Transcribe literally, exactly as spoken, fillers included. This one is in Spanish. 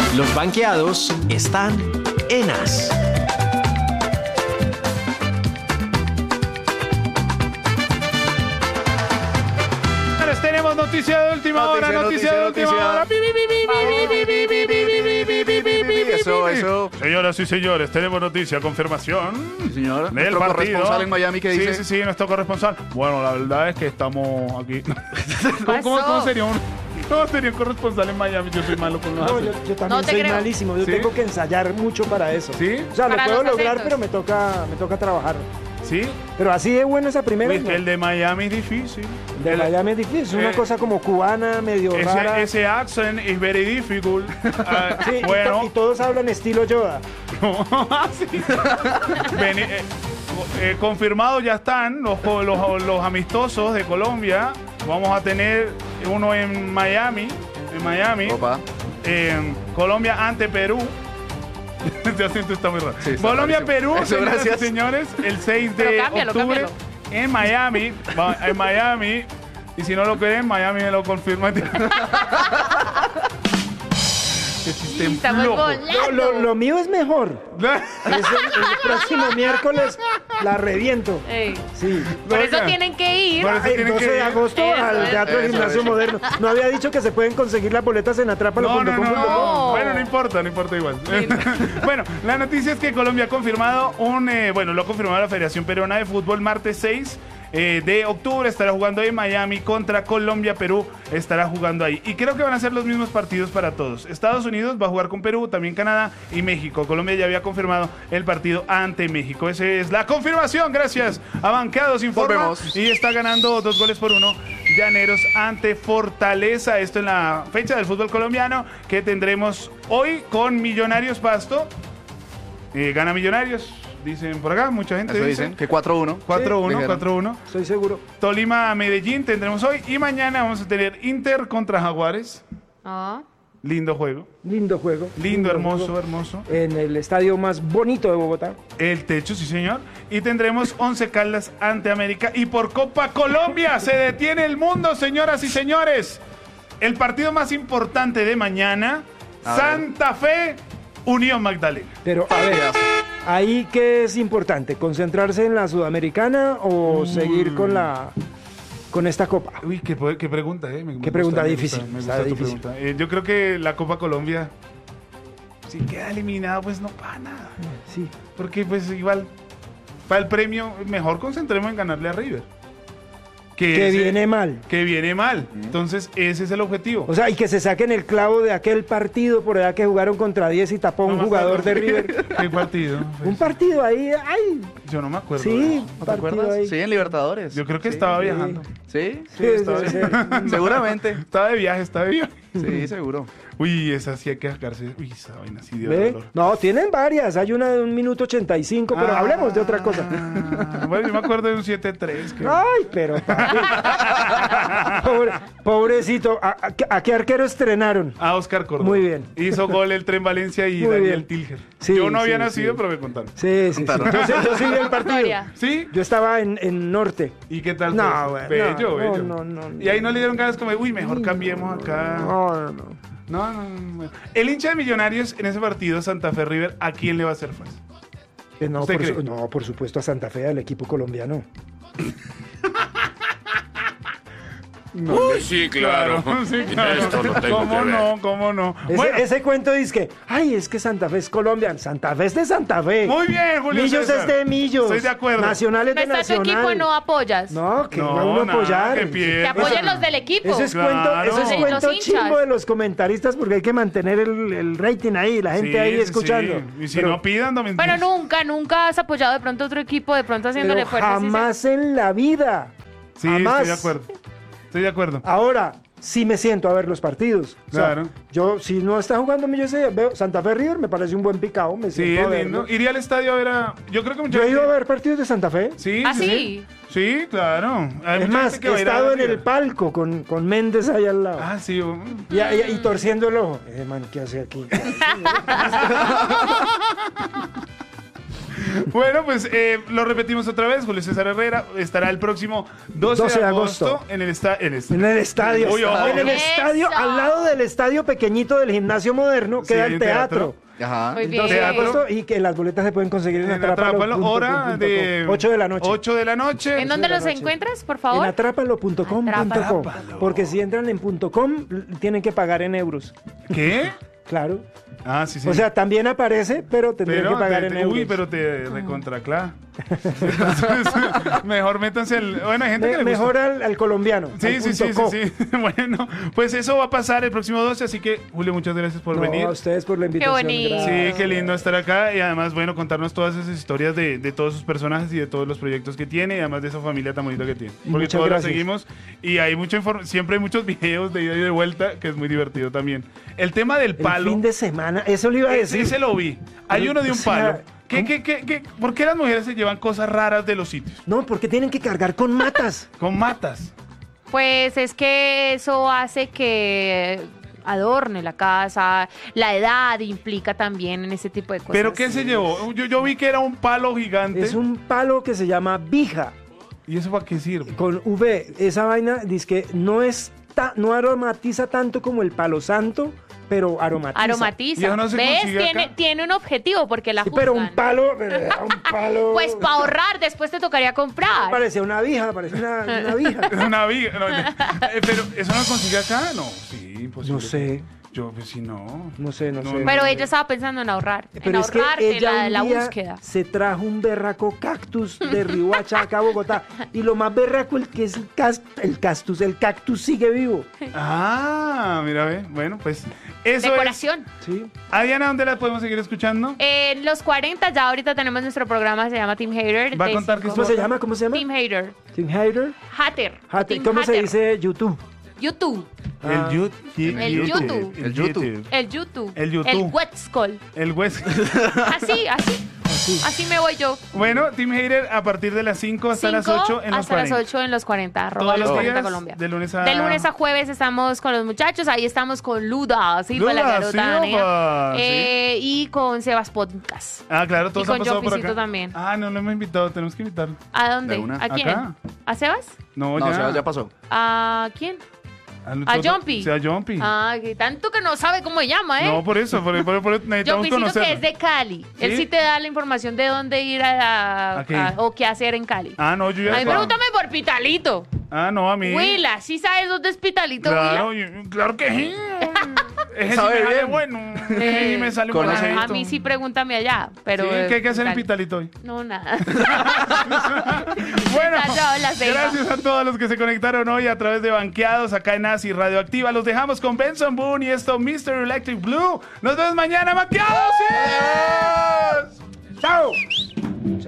Los banqueados están en As. Tenemos noticia de última Noticia, hora, noticia, noticia, de última noticia. hora. Pi, pi, pi, pi, pi, pi, pi, pi, pi, pi, pi, pi, pi, pi, Eso, pi. eso. Señoras y señores, tenemos noticia, confirmación Sí, señor. del Nuestro partido. corresponsal en Miami, ¿qué dice? Sí, sí, sí, nuestro corresponsal. Bueno, la verdad es que estamos aquí. ¿Cómo, cómo, pasó? cómo sería un, cómo sería un corresponsal en Miami? Yo soy malo con los No, acentos. yo, yo también No te soy creo. malísimo. Yo ¿Sí? tengo que ensayar mucho para eso. ¿Sí? O sea, Para lo puedo los lograr, acentos. pero me toca, me toca trabajar. ¿Sí? Pero así de bueno esa primera. Uy, es no. que el de Miami es difícil. De El- Miami es difícil. Es una eh, cosa como cubana, medio rara. Ese, ese accent is very difficult. Ah, Sí, y to- bueno, y, todos hablan estilo Yoda. Sí. Veni- eh, eh, confirmado ya están los, los, los amistosos de Colombia. Vamos a tener uno en Miami. En Miami. Opa. En Colombia ante Perú. Este acento está muy raro. Sí, está Colombia, rarísimo. Perú, Eso, señoras y gracias. señores, el seis Pero de cámbialo, octubre cámbialo. en Miami. Va- En Miami. Y si no lo creen, Miami me lo confirma. Qué chiste Estamos flojo. volando. Lo, lo- lo mío es mejor. Es el, el próximo miércoles la reviento. Ey. Sí. Por eso Oiga. tienen que ir. Por eso El tienen doce que de ir. agosto Eso, al eso, Teatro del eso, Gimnasio eso. Moderno. No había dicho que se pueden conseguir las boletas en atrápalo No, punto no, com no, punto co. No. Bueno, no importa, no importa igual. Bueno, la noticia es que Colombia ha confirmado un, eh, bueno, lo ha confirmado la Federación Peruana de Fútbol, martes seis eh, de octubre estará jugando en Miami contra Colombia. Perú estará jugando ahí. Y creo que van a ser los mismos partidos para todos. Estados Unidos va a jugar con Perú, también Canadá y México. Colombia ya había confirmado el partido ante México. Esa es la confirmación, gracias a Banqueados Informa. Volvemos. Y está ganando dos goles por uno Llaneros ante Fortaleza. Esto en la fecha del fútbol colombiano que tendremos hoy con Millonarios Pasto. Eh, gana Millonarios, dicen por acá, mucha gente Eso dice. dicen. Que cuatro uno. cuatro uno, dijeron. cuatro uno. Estoy seguro. Tolima Medellín tendremos hoy. Y mañana vamos a tener Inter contra Jaguares. Ah. Lindo juego. Lindo juego. Lindo, hermoso, juego. hermoso. En el estadio más bonito de Bogotá. El techo, sí señor. Y tendremos Once Caldas ante América. Y por Copa Colombia se detiene el mundo, señoras y señores. El partido más importante de mañana. A ver. Santa Fe, Unión Magdalena. Pero, a ver, ahí qué es importante, ¿concentrarse en la Sudamericana o seguir con la con esta copa? Uy, qué, qué pregunta, ¿eh? Me- me Qué pregunta gusta, me difícil, gusta, me está gusta tu difícil. pregunta. Eh, yo creo que la Copa Colombia, si queda eliminado, pues no para nada. Sí. Porque pues igual, para el premio, mejor concentremos en ganarle a River. Que ese- viene mal. Que viene mal. Entonces, ese es el objetivo. O sea, y que se saquen el clavo de aquel partido por allá que jugaron contra diez y tapó No un me jugador de acuerdo. River. ¿Qué partido? Un partido ahí, ay, Yo no me acuerdo. de sí, eso. un ¿No te partido acuerdas? ahí. Sí, en Libertadores. Yo creo que Sí. estaba sí. viajando. ¿Sí? Sí, estaba sí, bien. sí. Seguramente. Estaba de viaje, estaba de viaje. Sí, seguro. Uy, esa sí hay que sacarse. Uy, esa vaina sí dio ¿Ve? dolor. No, tienen varias. Hay una de un minuto ochenta y cinco, pero Ah, hablemos de otra cosa. Bueno, yo me acuerdo de un siete tres. Que... Ay, pero papi. Pobre- pobrecito. ¿A, a- a qué arquero estrenaron? A Oscar Córdoba. Muy bien. Hizo gol el Tren Valencia y Muy Daniel bien. Tilger. Sí, yo no había sí, nacido, sí. pero me contaron. Sí, sí, sí. Contaron. Yo, sí, yo sí vi el partido. Historia. ¿Sí? Yo estaba en, en Norte. ¿Y qué tal? No, fue? bueno, bello, no, bello. no, no, no. Y ahí no le dieron ganas como, de, uy, mejor cambiemos acá. No, no, no. No, no, no. El hincha de Millonarios en ese partido, Santa Fe River, ¿a quién le va a hacer fuerza? Eh, no, ¿Usted por cree? su- no, por supuesto a Santa Fe, al equipo colombiano. Uy, sí, claro. Sí, claro. Esto lo tengo ¿Cómo que ver. no? ¿Cómo no? Ese, Bueno, ese cuento dice que, ay, es que Santa Fe es Colombia. Santa Fe es de Santa Fe. muy bien, Julio Millos César. es de Millos. Estoy de acuerdo. Nacional es No de está tu Nacional. equipo y no apoyas. No, que No, va uno a nada, apoyar. que pierda. Que apoyen los del equipo. Eso es Claro. cuento, eso es Sí, cuento los hinchas. chimbo de los comentaristas porque hay que mantener el, el rating ahí, la gente Sí, ahí sí, escuchando. sí. Y si Pero- no pidan, no me Pero nunca, nunca has apoyado de pronto a otro equipo, de pronto haciéndole pero fuerza. jamás en la vida. Sí, jamás. estoy de acuerdo. Estoy de acuerdo. Ahora, sí me siento a ver los partidos. O sea, Claro. yo, si no está jugando Millos, veo Santa Fe River, me parece un buen picado. Me Sí, siento a es lindo. verlo. Iría al estadio a ver a... Yo creo que mucha Yo he ido a gente- ver partidos de Santa Fe. Sí, ¿Ah, sí. sí? Sí, claro. Hay Es mucha más, gente que he va a ir a estado en River. el palco con, con Méndez ahí al lado. Ah, sí. um, Y, y- y torciendo el ojo. Eh, man, ¿qué hace aquí? Bueno, pues eh, lo repetimos otra vez. Julio César Herrera estará el próximo doce, doce de de agosto, agosto. en el, esta en el En el estadio. Uy, ojo. En el Eso. estadio, al lado del estadio pequeñito del gimnasio moderno, Sí, queda hay el un teatro. teatro. Ajá. Muy El bien. doce de Teatro. agosto y que las boletas se pueden conseguir en, En Atrápalo, atrápalo punto com hora punto de com. ocho de la noche. ocho de la noche. ¿En dónde de la los noche. encuentras, por En favor? atrápalo punto com punto co. Atrápalo. Porque si entran en .com, tienen que pagar en euros. ¿Qué? Claro. Ah, sí, sí. O sea, también aparece, pero tendrían pero que pagar te- en te- euros. uy, pero te recontracla. Entonces, mejor métanse el. Bueno, hay gente Me- que le gusta. mejor al, al colombiano. Sí, al sí, sí, sí, punto co. sí. Bueno, pues eso va a pasar el próximo doce, así que, Julio, muchas gracias por No, venir. a ustedes por la invitación. bonito. gracias. Sí, qué lindo estar acá y además, bueno, contarnos todas esas historias de, de todos sus personajes y de todos los proyectos que tiene y además de esa familia tan bonita que tiene. Porque Muchas todos gracias. lo seguimos y hay mucha inform- siempre hay muchos videos de ida y de vuelta que es muy divertido también. El tema del El palo, fin de semana, eso le iba a ese, decir. ese lo vi. Hay Pero, uno de o un sea, palo. ¿Qué, ¿cómo? qué, qué, qué? ¿Por qué las mujeres se llevan cosas raras de los sitios? No, porque tienen que cargar con matas. Con matas. Pues es que eso hace que adorne la casa, la edad implica también en ese tipo de cosas. ¿Pero qué se llevó? Yo, yo vi que era un palo gigante. Es un palo que se llama vija, ¿Y eso para qué sirve? con V. Esa vaina dice que no, es ta- no aromatiza tanto como el palo santo, pero aromatiza. ¿Y Aromatiza. eso no se ¿Ves? consigue Tiene, acá? tiene un objetivo porque la Sí, pero un juzgan. palo, pero era un palo. Pues para ahorrar, después te tocaría comprar. Parecía una vija, parecía una, una vija. Es una viga. No, no. Eh, pero, ¿eso no se consigue acá? No, sí, imposible. No sé. Yo, pues sí, no. No sé, no, No, sé. no. Pero ella estaba pensando en ahorrar, en Pero es que ahorrarte ella la, un la día búsqueda. se trajo un berraco cactus de Riohacha acá a Bogotá. Y lo más berraco el que es el, cas- el cactus, el cactus sigue vivo. Ah, mira, ve. Bueno, pues eso Decoración. Sí. es. A Diana, ¿dónde la podemos seguir escuchando? En los cuarenta ya ahorita tenemos nuestro programa, se llama Team Hater. Va a de contar que cinco- ¿Cómo se llama? ¿Cómo se llama? Team Hater. Team Hater. Hater. Hate- Team ¿Cómo se Hater. dice YouTube? YouTube. Ah. El YouTube. El YouTube. El YouTube. El YouTube. El YouTube. El Wetscol. El West. Así, así. Así. Así me voy yo. Bueno, Team Hater a partir de las cinco hasta las Cinco ocho en los hasta cuarenta. las ocho en los cuarenta. Arroba Todos los los cuarenta días, Colombia. de lunes a... De lunes a jueves estamos con los muchachos. Ahí estamos con Luda, sí, Luda la garota Silva, Dania. sí. Eh, y con Sebas Podcast. Ah, claro, todos Y han con pasado por Jofficito acá. también. Ah, no lo hemos invitado, tenemos que invitarlo. ¿A dónde? De una. ¿A quién? Acá. ¿A Sebas? No, No, ya. o sea, ya pasó. ¿A quién? A, ¿A Jumpy? Sí, a Jumpy. Ah, que tanto que no sabe cómo se llama, ¿eh? No, por eso, por, por, por, necesitamos Jofficito conocerlo. que es de Cali. Él ¿Sí? sí te da la información de dónde ir a, ¿A qué? a- o qué hacer en Cali. Ah, no, yo ya... A mí pregúntame por Pitalito. Ah, no, a mí... Huila, ¿sí sabes dónde es Pitalito, Claro, Huila? yo- claro que sí. Ese sí Sabe me sale bien. bueno. Eh, Y me sale un buen conoce. acento. A mí sí pregúntame allá, pero... Sí, ¿qué hay que hacer en Cali. Pitalito hoy? No, nada. Bueno, Chao, la ceiba. gracias a todos los que se conectaron hoy a través de Banqueados acá en Nazi Radioactiva. Los dejamos con Benson Boone y esto, mister Electric Blue. Nos vemos mañana, Banqueados. ¡Sí!